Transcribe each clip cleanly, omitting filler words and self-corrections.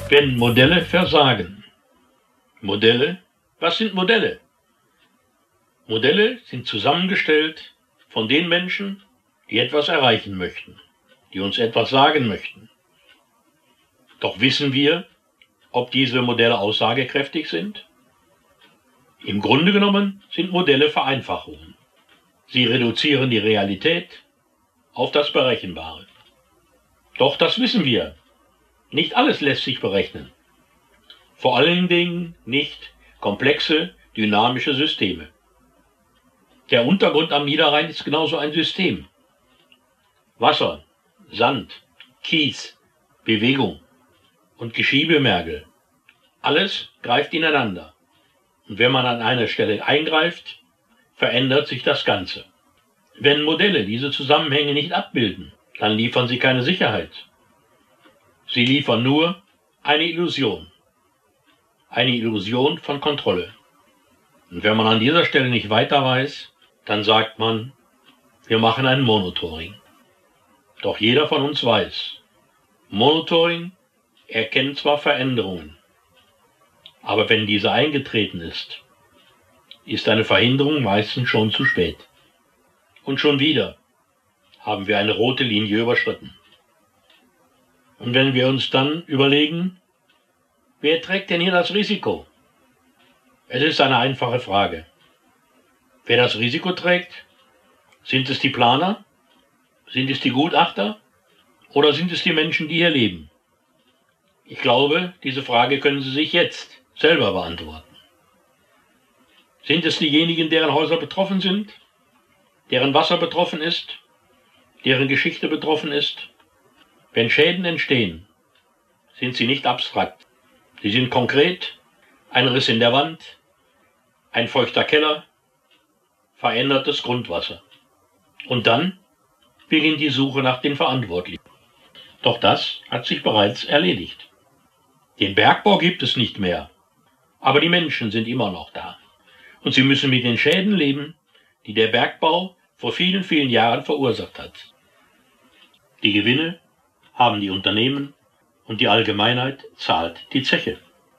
Wenn Modelle versagen. Modelle? Was sind Modelle? Modelle sind zusammengestellt von den Menschen, die etwas erreichen möchten, die uns etwas sagen möchten. Doch wissen wir, ob diese Modelle aussagekräftig sind? Im Grunde genommen sind Modelle Vereinfachungen. Sie reduzieren die Realität auf das Berechenbare. Doch das wissen wir. Nicht alles lässt sich berechnen. Vor allen Dingen nicht komplexe, dynamische Systeme. Der Untergrund am Niederrhein ist genauso ein System. Wasser, Sand, Kies, Bewegung und Geschiebemergel. Alles greift ineinander. Und wenn man an einer Stelle eingreift, verändert sich das Ganze. Wenn Modelle diese Zusammenhänge nicht abbilden, dann liefern sie keine Sicherheit. Sie liefern nur eine Illusion. Eine Illusion von Kontrolle. Und wenn man an dieser Stelle nicht weiter weiß, dann sagt man, wir machen ein Monitoring. Doch jeder von uns weiß, Monitoring erkennt zwar Veränderungen, aber wenn diese eingetreten ist, ist eine Verhinderung meistens schon zu spät. Und schon wieder haben wir eine rote Linie überschritten. Und wenn wir uns dann überlegen, wer trägt denn hier das Risiko? Es ist eine einfache Frage. Wer das Risiko trägt, sind es die Planer? Sind es die Gutachter? Oder sind es die Menschen, die hier leben? Ich glaube, diese Frage können Sie sich jetzt selber beantworten. Sind es diejenigen, deren Häuser betroffen sind, deren Wasser betroffen ist, deren Geschichte betroffen ist? Wenn Schäden entstehen, sind sie nicht abstrakt. Sie sind konkret, ein Riss in der Wand, ein feuchter Keller, verändertes Grundwasser. Und dann beginnt die Suche nach den Verantwortlichen. Doch das hat sich bereits erledigt. Den Bergbau gibt es nicht mehr, aber die Menschen sind immer noch da. Und sie müssen mit den Schäden leben, die der Bergbau vor vielen, vielen Jahren verursacht hat. Die Gewinne haben die Unternehmen und die Allgemeinheit zahlt die Zeche.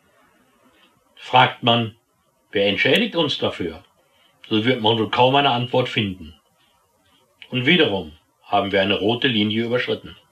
Fragt man, wer entschädigt uns dafür, so wird man wohl kaum eine Antwort finden. Und wiederum haben wir eine rote Linie überschritten.